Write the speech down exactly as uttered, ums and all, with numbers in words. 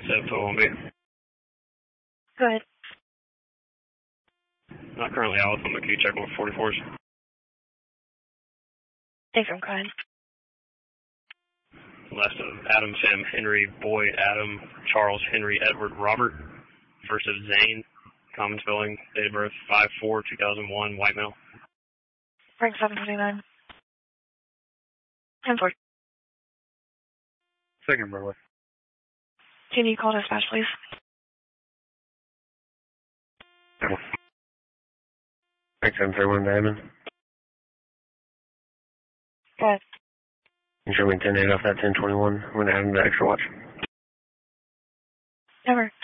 Seven foot one B. Go ahead. Not currently out. I'm going to check on forty-fours. Thanks, I'm kind. Last of Adam, Sam, Henry, Boyd, Adam, Charles, Henry, Edward, Robert versus Zane. Common spelling, date of birth five four two thousand one, white male. Frank seven twenty-nine. ten four. Second, brother. Can you call dispatch, please? Frank seven thirty-one, Diamond. Go ahead. You show me ten eight off that ten twenty-one. I'm going to have him to extra watch. Never.